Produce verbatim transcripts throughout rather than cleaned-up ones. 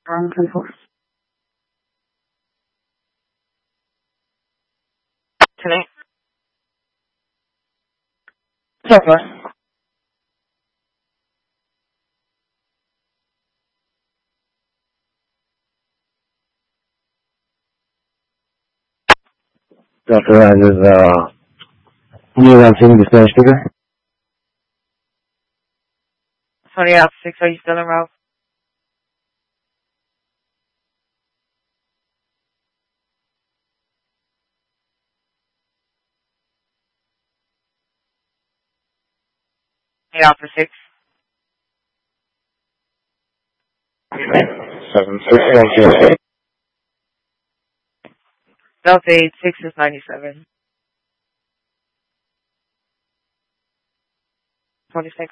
Um, twenty-four. Today? So far. Doctor Ryan is, uh, you have seen the Spanish speaker? Sorry, out six, are you still en route? Yeah, for six. Seven, six, one, zero. Delta eight, six is ninety-seven. twenty-six.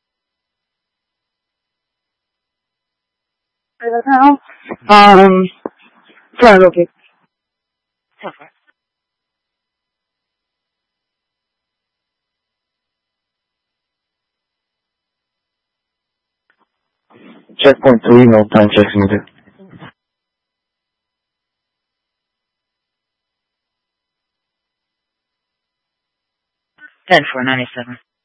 Right now? Um, trying to locate. So far. Checkpoint three, no time checks needed. ten four ninety-seven.